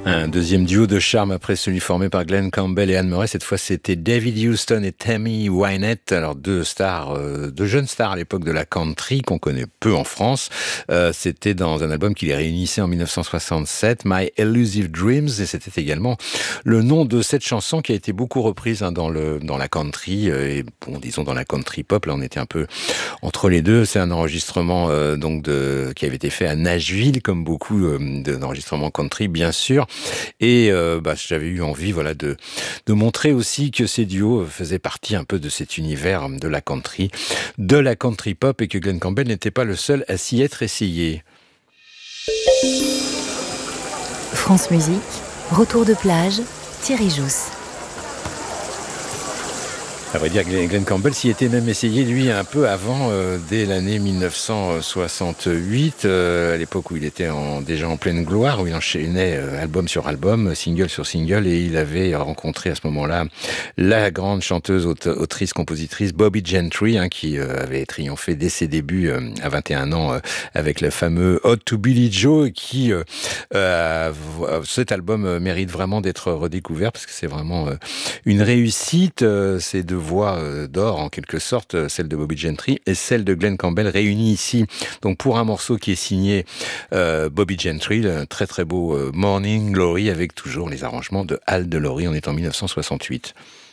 Un deuxième duo de charme après celui formé par Glenn Campbell et Anne Murray. Cette fois, c'était David Houston et Tammy Wynette. Alors, deux stars, deux jeunes stars à l'époque de la country qu'on connaît peu en France. C'était dans un album qui les réunissait en 1967, My Elusive Dreams. Et c'était également le nom de cette chanson qui a été beaucoup reprise dans la country et bon, disons dans la country pop. Là, on était un peu entre les deux. C'est un enregistrement qui avait été fait à Nashville, comme beaucoup d'enregistrements country, bien sûr. Et j'avais eu envie de montrer aussi que ces duos faisaient partie un peu de cet univers de la country pop, et que Glenn Campbell n'était pas le seul à s'y être essayé. France Musique, retour de plage, Thierry Jousse. À vrai dire, Glenn Campbell s'y était même essayé, lui, un peu avant, dès l'année 1968, à l'époque où il était déjà en pleine gloire, où il enchaînait album sur album, single sur single, et il avait rencontré à ce moment-là la grande chanteuse, autrice, compositrice Bobbie Gentry, qui avait triomphé dès ses débuts à 21 ans avec le fameux Ode to Billie Joe, qui cet album mérite vraiment d'être redécouvert, parce que c'est vraiment une réussite. Ces deux voix d'or, en quelque sorte, celle de Bobbie Gentry et celle de Glenn Campbell, réunies ici, donc pour un morceau qui est signé Bobbie Gentry, un très très beau Morning Glory, avec toujours les arrangements de Al DeLory. On est en 1968.